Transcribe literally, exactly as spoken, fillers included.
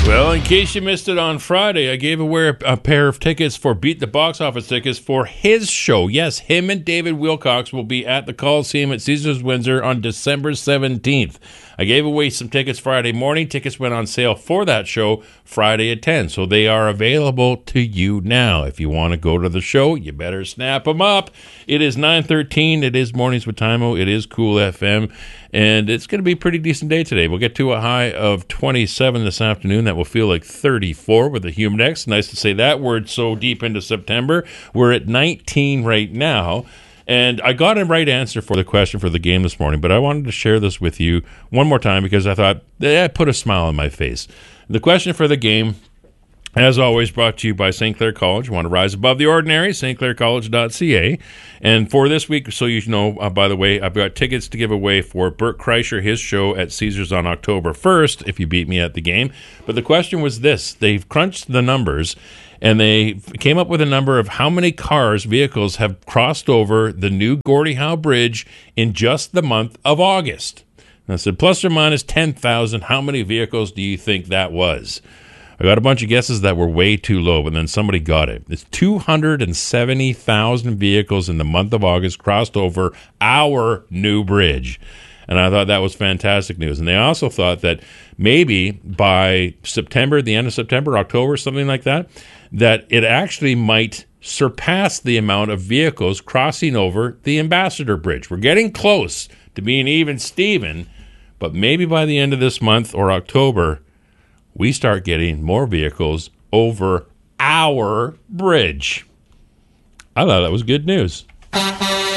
Well, in case you missed it on Friday, I gave away a, a pair of tickets for Beat the Box Office tickets for his show. Yes, him and David Wilcox will be at the Coliseum at Caesars Windsor on December seventeenth. I gave away some tickets Friday morning. Tickets went on sale for that show Friday at ten, so they are available to you now. If you want to go to the show, you better snap them up. It is nine thirteen. It is Mornings with Timo. It is Cool F M, and it's going to be a pretty decent day today. We'll get to a high of twenty-seven this afternoon. That will feel like thirty-four with the Humidex. Nice to say that word so deep into September. We're at nineteen right now. And I got a right answer for the question for the game this morning, but I wanted to share this with you one more time because I thought eh, put a smile on my face. The question for the game, as always, brought to you by Saint Clair College. You want to rise above the ordinary, st clair college dot c a. And for this week, so you know, uh, by the way, I've got tickets to give away for Bert Kreischer, his show at Caesars on October first, if you beat me at the game. But the question was this. They've crunched the numbers, and they came up with a number of how many cars, vehicles, have crossed over the new Gordie Howe Bridge in just the month of August. And I said, plus or minus ten thousand, how many vehicles do you think that was? I got a bunch of guesses that were way too low, but then somebody got it. It's two hundred seventy thousand vehicles in the month of August crossed over our new bridge. And I thought that was fantastic news. And they also thought that maybe by September, the end of September, October, something like that, that it actually might surpass the amount of vehicles crossing over the Ambassador Bridge. We're getting close to being even Steven, but maybe by the end of this month or October, we start getting more vehicles over our bridge. I thought that was good news.